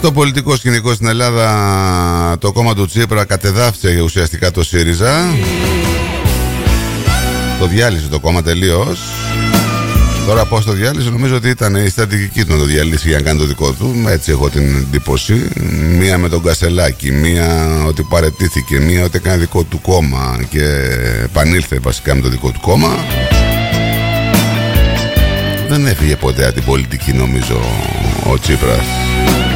Στο πολιτικό σκηνικό στην Ελλάδα το κόμμα του Τσίπρα κατεδάφισε ουσιαστικά το ΣΥΡΙΖΑ. Το διάλυσε το κόμμα τελείως. Τώρα πώς το διάλυσε, νομίζω ότι ήταν η στρατηγική του να το διαλύσει για να κάνει το δικό του. Έτσι έχω την εντύπωση. Μία με τον Κασελάκη, μία ότι παραιτήθηκε, μία ότι έκανε δικό του κόμμα και επανήλθε βασικά με το δικό του κόμμα. Δεν έφυγε ποτέ από την πολιτική νομίζω ο Τσίπρας.